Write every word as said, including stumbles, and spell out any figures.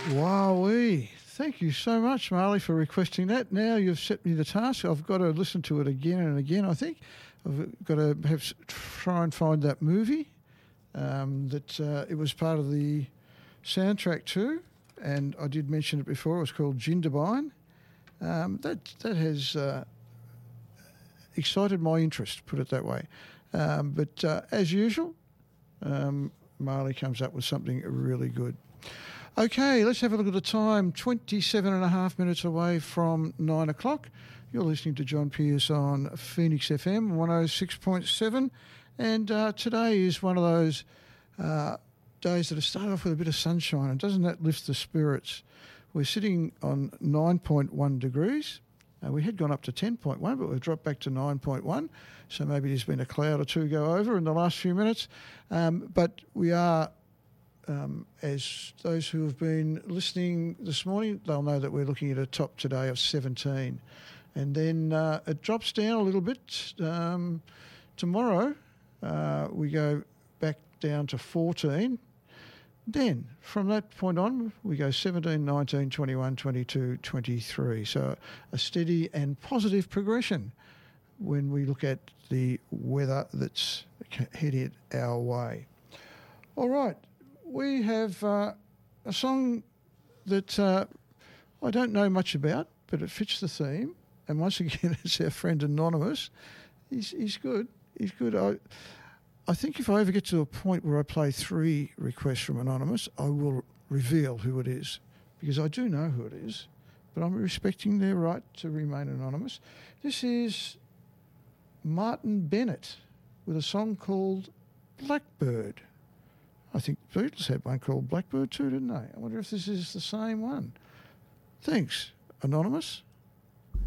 Wowee. Thank you so much, Marley, for requesting that. Now you've set me the task. I've got to listen to it again and again, I think. I've got to perhaps try and find that movie um, that uh, it was part of the soundtrack too, and I did mention it before. It was called Jindabyne. Um, that, that has uh, excited my interest, put it that way. Um, but uh, as usual, um, Marley comes up with something really good. Okay, let's have a look at the time. twenty-seven and a half minutes away from nine o'clock. You're listening to John Pierce on Phoenix F M one oh six point seven. And uh, today is one of those uh, days that have started off with a bit of sunshine. And doesn't that lift the spirits? We're sitting on nine point one degrees. Uh, we had gone up to ten point one, but we've dropped back to nine point one. So maybe there's been a cloud or two go over in the last few minutes. Um, but we are... Um, as those who have been listening this morning, they'll know that we're looking at a top today of seventeen. And then uh, it drops down a little bit. Um, tomorrow uh, we go back down to fourteen. Then from that point on, we go seventeen, nineteen, twenty-one, twenty-two, twenty-three. So a steady and positive progression when we look at the weather that's headed our way. All right. We have uh, a song that uh, I don't know much about, but it fits the theme. And once again, it's our friend Anonymous. He's he's good. He's good. I I think if I ever get to a point where I play three requests from Anonymous, I will reveal who it is, because I do know who it is, but I'm respecting their right to remain anonymous. This is Martin Bennett with a song called Blackbird. I think the Beatles had one called Blackbird too, didn't they? I wonder if this is the same one. Thanks, Anonymous.